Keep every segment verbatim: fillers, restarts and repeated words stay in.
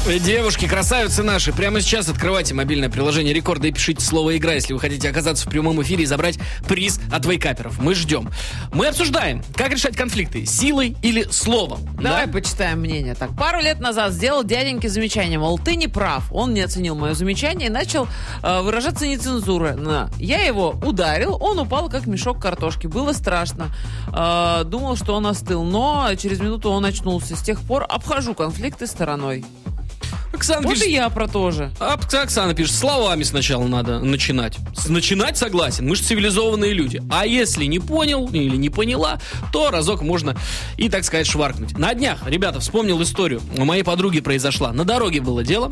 Девушки, красавицы наши, прямо сейчас открывайте мобильное приложение Рекорда и пишите слово «Игра», если вы хотите оказаться в прямом эфире и забрать приз от вейкаперов. Мы ждем. Мы обсуждаем, как решать конфликты, силой или словом. Давай да? почитаем мнение. Так, пару лет назад сделал дяденьке замечание, мол, ты не прав. Он не оценил мое замечание и начал э, выражаться нецензурно. Я его ударил, он упал как мешок картошки. Было страшно. Э, думал, что он остыл, но через минуту он очнулся. С тех пор обхожу конфликты стороной. Оксана вот пишет, и я про то же. А, Оксана пишет, словами сначала надо начинать. С- начинать согласен, мы же цивилизованные люди. А если не понял или не поняла, то разок можно и, так сказать, шваркнуть. На днях, ребята, вспомнил историю. У моей подруги произошла. На дороге было дело.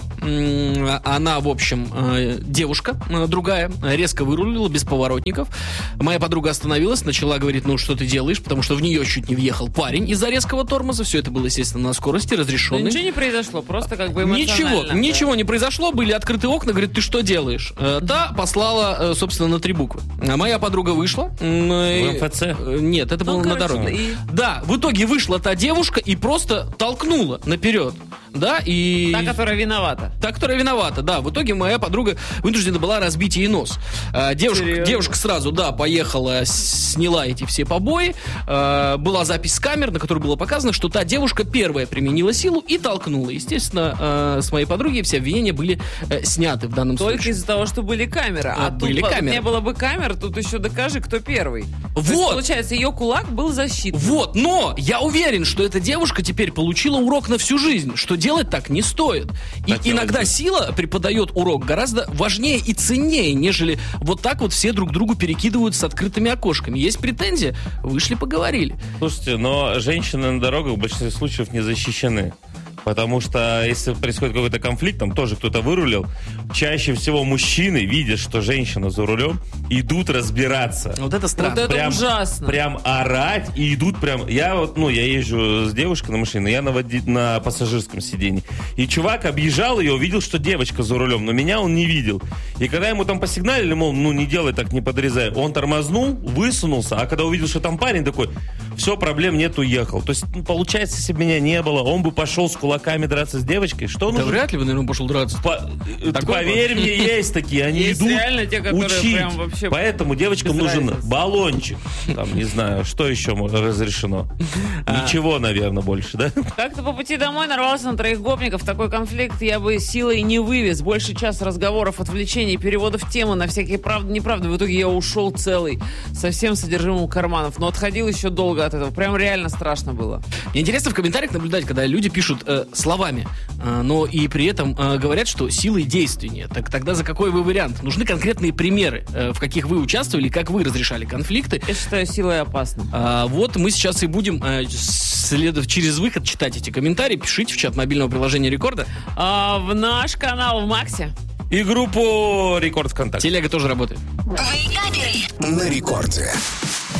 М, Она, в общем, э, девушка э, другая, резко вырулила без поворотников. Моя подруга остановилась, начала говорить, ну что ты делаешь, потому что в нее чуть не въехал парень из-за резкого тормоза. Все это было, естественно, на скорости, Но разрешенной. ничего не произошло, просто как бы эмоционально. Ничего, да. ничего не произошло, были открыты окна, говорит, ты что делаешь? Э, Та послала, э, собственно, на три буквы. А моя подруга вышла. м, и- В МФЦ? э, Нет, это Ну, было на короче, дороге. и- Да, в итоге вышла та девушка и просто толкнула наперед. Да, и... Та, которая виновата. Та, которая виновата, да. В итоге моя подруга вынуждена была разбить ей нос. А, девушка, Серьезно? девушка сразу, да, поехала, с- сняла эти все побои. А, была запись с камер, на которой было показано, что та девушка первая применила силу и толкнула. Естественно, а, с моей подруги все обвинения были э, сняты в данном Только случае. из-за того, что были камеры. А, А, тут были по- камеры. не было бы камер, тут еще докажи, кто первый. То есть, Вот! получается, ее кулак был защитным. Вот, но я уверен, что эта девушка теперь получила урок на всю жизнь, что делать так не стоит. И Хотелось иногда бы. сила преподает урок гораздо важнее и ценнее, нежели вот так вот все друг другу перекидывают с открытыми окошками. Есть претензия? Вышли, поговорили. Слушайте, но женщины на дорогах в большинстве случаев не защищены. Потому что если происходит какой-то конфликт, там тоже кто-то вырулил, чаще всего мужчины, видя, что женщина за рулем, идут разбираться. Вот это странно. Вот это прям, ужасно. Прям орать и идут прям... Я вот, ну, я езжу с девушкой на машине, я на, води... на пассажирском сиденье. И чувак объезжал ее, увидел, что девочка за рулем, но меня он не видел. И когда ему там посигналили, мол, ну, не делай так, не подрезай, он тормознул, высунулся, а когда увидел, что там парень такой, все, проблем нет, уехал. То есть, ну, получается, если бы меня не было, он бы пошел с кулаками драться с девочкой, что Да нужно? вряд ли бы, наверное, пошел драться. По- Такой Поверь мне, есть такие, они Есть идут реально те, которые учить. прям вообще Поэтому девочкам без нужен разницы. баллончик. Там, не знаю, что еще мо- разрешено. А. Ничего, наверное, больше, да? Как-то по пути домой нарвался на троих гопников. Такой конфликт я бы силой не вывез. Больше часа разговоров, отвлечений, переводов темы на всякие правды-неправды. В итоге я ушел целый, со всем содержимым карманов. Но отходил еще долго от этого. Прям реально страшно было. Мне интересно в комментариях наблюдать, когда люди пишут э, словами, э, но и при этом э, говорят, что силой действеннее. Так тогда за какой вы вариант? Нужны конкретные примеры, э, в каких вы участвовали, как вы разрешали конфликты. Я считаю силой опасным. А, вот мы сейчас и будем э, след... через выход читать эти комментарии. Пишите в чат мобильного приложения Рекорда. А, в наш канал в Максе. И группу Рекорд ВКонтакте. Телега тоже работает. Вейкаперы. На рекорде.